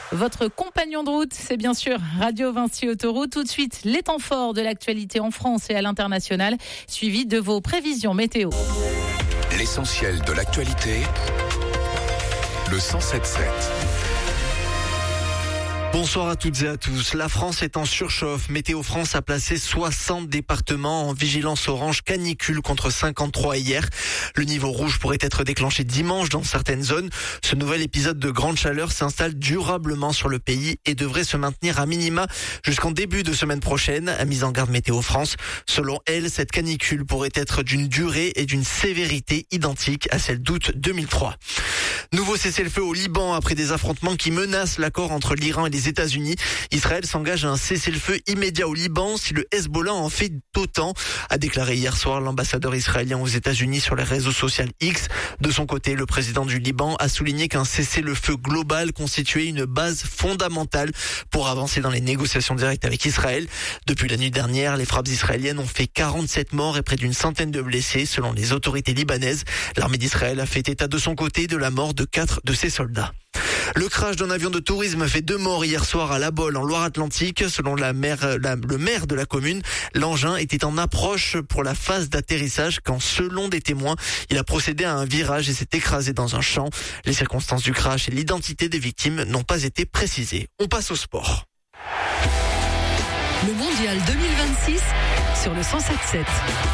Votre compagnon de route, c'est bien sûr Radio Vinci Autoroute. Tout de suite, les temps forts de l'actualité en France et à l'international, suivi de vos prévisions météo. L'essentiel de l'actualité, le 107.7. Bonsoir à toutes et à tous. La France est en surchauffe. Météo France a placé 60 départements en vigilance orange canicule contre 53 hier. Le niveau rouge pourrait être déclenché dimanche dans certaines zones. Ce nouvel épisode de grande chaleur s'installe durablement sur le pays et devrait se maintenir à minima jusqu'en début de semaine prochaine, a mis en garde Météo France. Selon elle, cette canicule pourrait être d'une durée et d'une sévérité identiques à celle d'août 2003. Nouveau cessez-le-feu au Liban après des affrontements qui menacent l'accord entre l'Iran et les États-Unis. Israël s'engage à un cessez-le-feu immédiat au Liban si le Hezbollah en fait autant, a déclaré hier soir l'ambassadeur israélien aux États-Unis sur les réseaux sociaux X. De son côté, le président du Liban a souligné qu'un cessez-le-feu global constituait une base fondamentale pour avancer dans les négociations directes avec Israël. Depuis la nuit dernière, les frappes israéliennes ont fait 47 morts et près d'une centaine de blessés selon les autorités libanaises. L'armée d'Israël a fait état de son côté de la mort de 4 de ses soldats. Le crash d'un avion de tourisme fait 2 morts hier soir à La Baule en Loire-Atlantique. Selon le maire de la commune, l'engin était en approche pour la phase d'atterrissage quand, selon des témoins, il a procédé à un virage et s'est écrasé dans un champ. Les circonstances du crash et l'identité des victimes n'ont pas été précisées. On passe au sport. Le mondial 2026 sur le 107.7.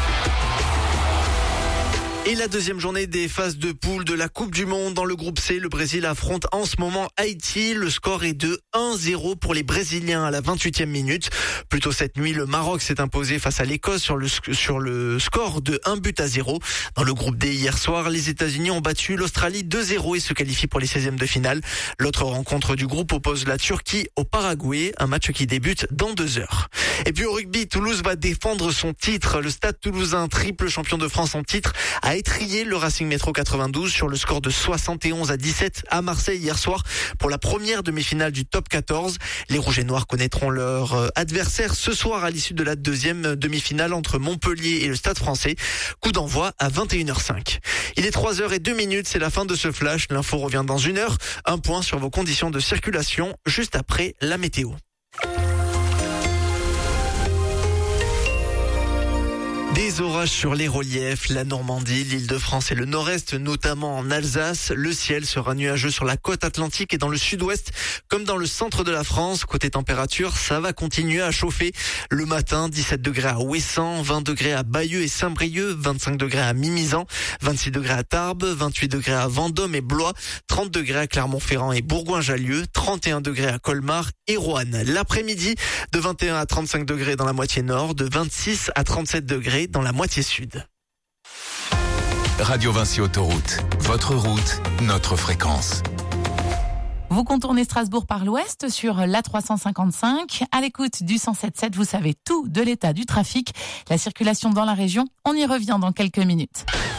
Et la deuxième journée des phases de poule de la Coupe du Monde. Dans le groupe C, le Brésil affronte en ce moment Haïti. Le score est de 1-0 pour les Brésiliens à la 28e minute. Plus tôt cette nuit, le Maroc s'est imposé face à l'Écosse sur le score de 1-0. Dans le groupe D, hier soir, les États-Unis ont battu l'Australie 2-0 et se qualifient pour les 16e de finale. L'autre rencontre du groupe oppose la Turquie au Paraguay, un match qui débute dans 2 heures. Et puis au rugby, Toulouse va défendre son titre. Le Stade Toulousain, triple champion de France en titre, a étrillé le Racing Métro 92 sur le score de 71-17 à Marseille hier soir pour la première demi-finale du top 14. Les Rouges et Noirs connaîtront leur adversaire ce soir à l'issue de la deuxième demi-finale entre Montpellier et le Stade Français. Coup d'envoi à 21h05. Il est 3h02, c'est la fin de ce flash. L'info revient dans 1 heure. Un point sur vos conditions de circulation juste après la météo. Des orages sur les reliefs, la Normandie, l'Île-de-France et le Nord-Est, notamment en Alsace. Le ciel sera nuageux sur la côte atlantique et dans le sud-ouest, comme dans le centre de la France. Côté température, ça va continuer à chauffer. Le matin, 17 degrés à Ouessant, 20 degrés à Bayeux et Saint-Brieuc, 25 degrés à Mimizan, 26 degrés à Tarbes, 28 degrés à Vendôme et Blois, 30 degrés à Clermont-Ferrand et Bourgoin-Jallieu, 31 degrés à Colmar et Roanne. L'après-midi, de 21 à 35 degrés dans la moitié nord, de 26 à 37 degrés dans la moitié sud. Radio Vinci Autoroute, votre route, notre fréquence. Vous contournez Strasbourg par l'ouest sur l'A355. À l'écoute du 107.7, vous savez tout de l'état du trafic, la circulation dans la région. On y revient dans quelques minutes.